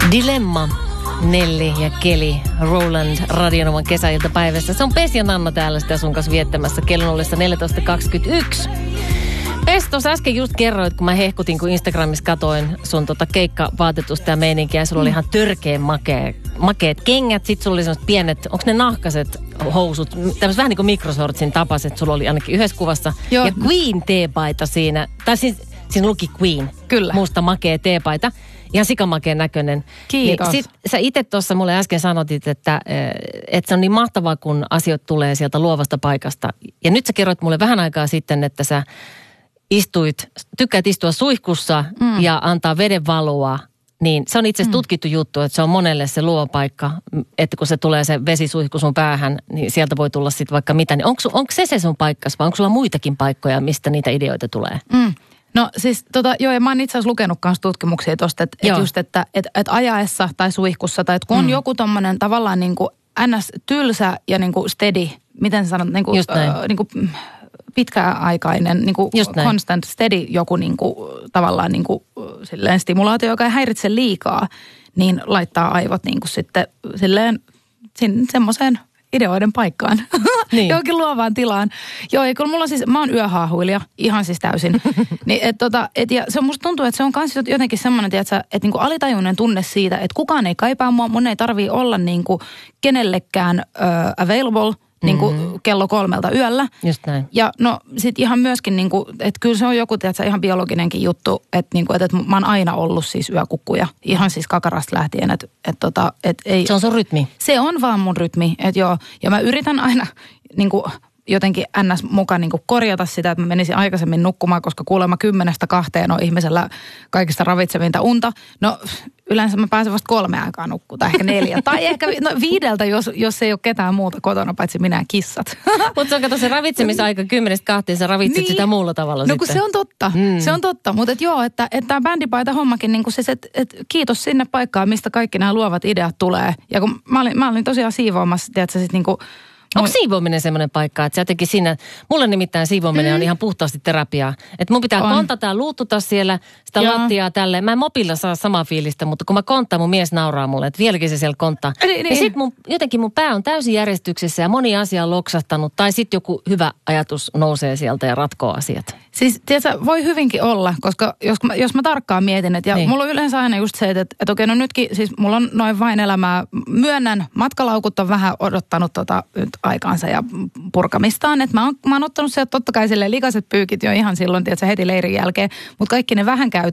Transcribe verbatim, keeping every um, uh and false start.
Dilemma, Nelli ja Keli, Roland Radionovan kesäiltapäivässä. Se on Pesi ja Nanna täällä sitä sun kanssa viettämässä kellon ollessa neljätoista kaksikymmentäyksi. Pes, tuossa äsken just kerroit, kun mä hehkutin, kun Instagramissa katoin sun tota keikkavaatetusta ja meininkiä, ja sulla oli ihan törkeen makea, makeet kengät, sit sulla oli sellaiset pienet, onko ne nahkaset housut, tämmöiset vähän niin kuin mikrosortsin tapaset, sulla oli ainakin yhdessä kuvassa. Joo. Ja Queen teepaita siinä, tai siis siinä luki Queen. Kyllä. Musta makea teepaita. Ihan sikamakeen näköinen. Kiitos. Niin sit sä itse tuossa mulle äsken sanotit, että, että se on niin mahtavaa, kun asiat tulee sieltä luovasta paikasta. Ja nyt sä kerroit mulle vähän aikaa sitten, että sä istuit, tykkäät istua suihkussa mm. ja antaa veden valua. Niin se on itse asiassa mm. tutkittu juttu, että se on monelle se luova paikka, että kun se tulee se vesisuihku sun päähän, niin sieltä voi tulla sitten vaikka mitä. Niin onko, onko se se sun paikkas vai onko sulla muitakin paikkoja, mistä niitä ideoita tulee? Mm. No siis tota, joo, ja mä oon itse asiassa lukenut myös tutkimuksia tosta, että et just, että et, et ajaessa tai suihkussa, tai että kun on mm. joku tommonen tavallaan niin kuin ns. Tylsä ja niin kuin steady, miten sä sanot, niin kuin, äh, niin kuin pitkäaikainen, niin kuin constant steady joku niin kuin, tavallaan niin kuin, silleen stimulaatio, joka ei häiritse liikaa, niin laittaa aivot niin kuin sitten silleen semmoiseen ideoiden paikkaan. Niin. Johonkin luovaan tilaan. Joo, ja kyllä mulla siis, mä oon yöhaahuilija, ihan siis täysin. Niin, et, tota, et, ja se musta tuntuu, että se on kans jotenkin semmoinen, että, että niinku alitajuinen tunne siitä, että kukaan ei kaipaa mua, mun ei tarvii olla niinku kenellekään uh, available, niinku mm-hmm. kello kolmelta yöllä. Just näin. Ja no sit ihan myöskin niinku, että kyllä se on joku, tiedätkö, ihan biologinenkin juttu, että niinku, et, et mä oon aina ollut siis yökukkuja. Ihan siis kakarasta lähtien, että et, tota, et ei. Se on sun rytmi. Se on vaan mun rytmi, että joo. Ja mä yritän aina niinku jotenkin ns. Mukaan niinku korjata sitä, että mä menisin aikaisemmin nukkumaan, koska kuulemma kymmenestä kahteen on ihmisellä kaikista ravitsevinta unta. No yleensä mä pääsen vasta kolme aikaa nukkuun, tai ehkä neljä. Tai ehkä no, viideltä, jos, jos ei ole ketään muuta kotona, paitsi minä ja kissat. Mutta se on kato se ravitsemisaika kymmenestä kahteen, sä ravitset niin sitä muulla tavalla no, sitten. No kun se on totta, mm. se on totta. Mutta et joo, että et tämä bändipaita hommakin, niin siis, että et, kiitos sinne paikkaan, mistä kaikki nämä luovat ideat tulee. Ja kun mä olin, mä olin tosiaan siivoamassa, tiedätkö, sit niinku onko siivoaminen semmoinen paikka, että sä jotenkin siinä, mulle nimittäin siivoaminen mm. on ihan puhtaasti terapiaa. Että mun pitää on. kontata ja luuttuta siellä sitä Joo. lattiaa tälleen. Mä en mopilla saa samaa fiilistä, mutta kun mä konttaan, mun mies nauraa mulle, että vieläkin se siellä konttaa. Niin, niin. Ja sit mun, jotenkin mun pää on täysin järjestyksessä ja moni asia on loksahtanut. Tai sit joku hyvä ajatus nousee sieltä ja ratkoo asiat. Siis tiedätkö, voi hyvinkin olla, koska jos mä, jos mä tarkkaan mietin, että ja niin. mulla on yleensä aina just se, että, että okei, no nytkin, siis mulla on noin vain elämää, myönnän, matkalaukut on vähän odottanut tota nyt aikaansa ja purkamistaan, että mä oon, mä oon ottanut sieltä totta kai silleen likaiset pyykit jo ihan silloin, tiedätkö, heti leirin jälkeen, mutta kaikki ne vähän käy